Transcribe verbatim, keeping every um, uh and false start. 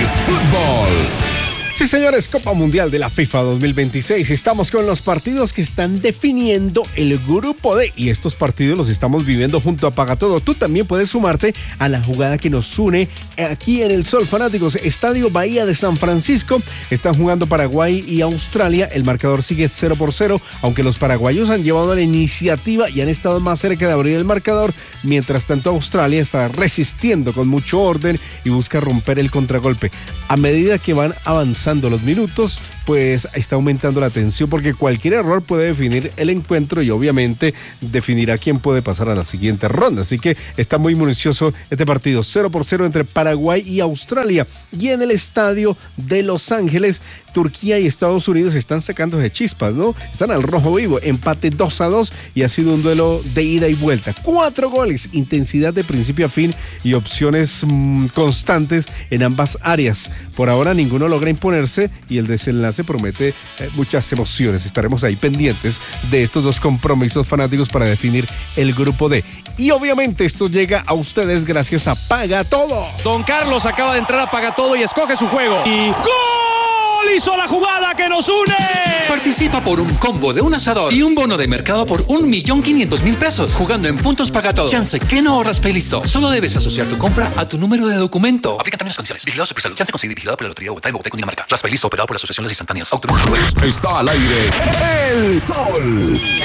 es fútbol. Sí, señores, Copa Mundial de la FIFA dos mil veintiséis. Estamos con los partidos que están definiendo el grupo D y estos partidos los estamos viviendo junto a Pagatodo. Tú también puedes sumarte a la jugada que nos une aquí en el Sol, fanáticos. Estadio Bahía de San Francisco. Están jugando Paraguay y Australia. El marcador sigue cero por cero, aunque los paraguayos han llevado la iniciativa y han estado más cerca de abrir el marcador. Mientras tanto, Australia está resistiendo con mucho orden y busca romper el contragolpe. A medida que van avanzando los minutos, pues está aumentando la tensión porque cualquier error puede definir el encuentro y obviamente definirá quién puede pasar a la siguiente ronda. Así que está muy minucioso este partido, cero por cero entre Paraguay y Australia. Y en el estadio de Los Ángeles, Turquía y Estados Unidos están sacando de chispas, ¿no? Están al rojo vivo, empate dos a dos y ha sido un duelo de ida y vuelta. Cuatro goles, intensidad de principio a fin y opciones mmm, constantes en ambas áreas. Por ahora ninguno logra imponerse y el desenlace promete eh, muchas emociones. Estaremos ahí pendientes de estos dos compromisos fanáticos para definir el grupo D. Y obviamente esto llega a ustedes gracias a Pagatodo. Don Carlos acaba de entrar a Pagatodo y escoge su juego. Y ¡gol! Hizo la jugada que nos une. Participa por un combo de un asador y un bono de mercado por un millón quinientos mil pesos. Jugando en Puntos Pagatodo. Chance que no ahorras, pay listo. Solo debes asociar tu compra a tu número de documento. Aplica también las condiciones. Vigilado Supersalud. Chance conseguir vigilado por la Lotería de Bogotá y Bogotá y Cundinamarca. Raspay listo operado por la Asociación Las Instantáneas. Autobús. Está al aire El Sol.